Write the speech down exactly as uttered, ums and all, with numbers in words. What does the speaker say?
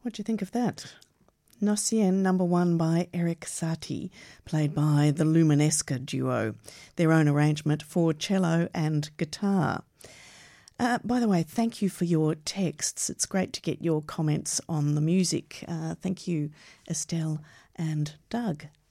What do you think of that? Nocien number one by Eric Satie, played by the Luminesca duo, their own arrangement for cello and guitar. Uh, by the way, thank you for your texts. It's great to get your comments on the music. Uh, thank you, Estelle and Doug.